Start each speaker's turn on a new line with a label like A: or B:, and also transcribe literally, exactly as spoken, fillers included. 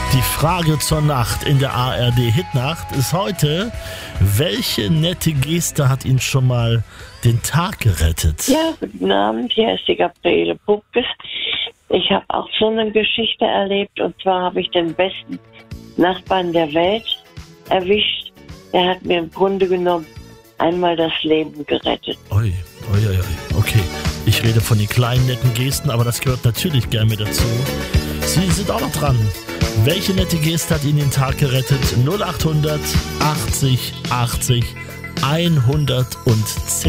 A: Die Frage zur Nacht in der A R D-Hitnacht ist heute: Welche nette Geste hat Ihnen schon mal den Tag gerettet?
B: Ja, guten Abend, hier ist die Gabriele Pupkes. Ich habe auch so eine Geschichte erlebt, und zwar habe ich den besten Nachbarn der Welt erwischt. Der hat mir im Grunde genommen einmal das Leben gerettet.
A: Ui, ui, ui, ui. Okay, ich rede von den kleinen netten Gesten, aber das gehört natürlich gerne mit dazu. Sie sind auch noch dran. Welche nette Geste hat Ihnen den Tag gerettet? null acht hundert achtzig achtzig hundertzehn